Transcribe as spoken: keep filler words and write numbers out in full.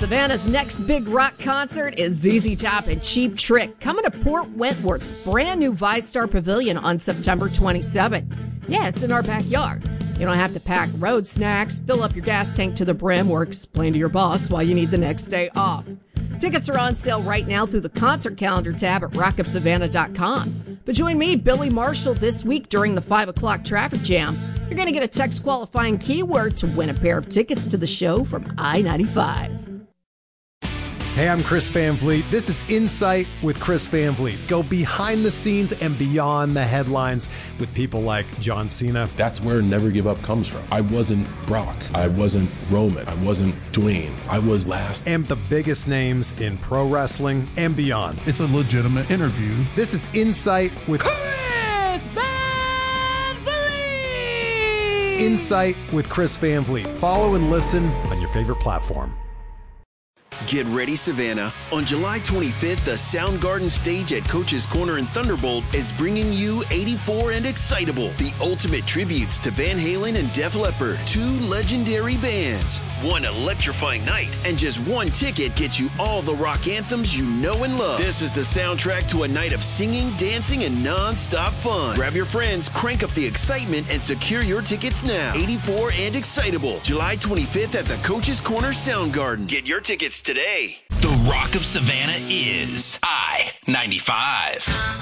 Savannah's next big rock concert is Z Z Top and Cheap Trick, coming to Port Wentworth's brand new ViStar Pavilion on September twenty-seventh. Yeah, it's in our backyard. You don't have to pack road snacks, fill up your gas tank to the brim, or explain to your boss why you need the next day off. Tickets are on sale right now through the concert calendar tab at rock of savannah dot com. But join me, Billy Marshall, this week during the five o'clock traffic jam. You're going to get a text qualifying keyword to win a pair of tickets to the show from I ninety-five. Hey, I'm Chris Van Vliet. This is Insight with Chris Van Vliet. Go behind the scenes and beyond the headlines with people like John Cena. That's where Never Give Up comes from. I wasn't Brock. I wasn't Roman. I wasn't Dwayne. I was last. And the biggest names in pro wrestling and beyond. It's a legitimate interview. This is Insight with Chris Van Vliet. Insight with Chris Van Vliet. Follow and listen on your favorite platform. Get ready, Savannah. On July twenty-fifth, the Soundgarden stage at Coach's Corner in Thunderbolt is bringing you eighty-four and Excitable, the ultimate tributes to Van Halen and Def Leppard, two legendary bands. One electrifying night, and just one ticket gets you all the rock anthems you know and love. This is the soundtrack to a night of singing, dancing, and non-stop fun. Grab your friends, crank up the excitement, and secure your tickets now. eighty-four and Excitable, July twenty-fifth at the Coach's Corner Soundgarden. Get your tickets today. The Rock of Savannah is I ninety-five.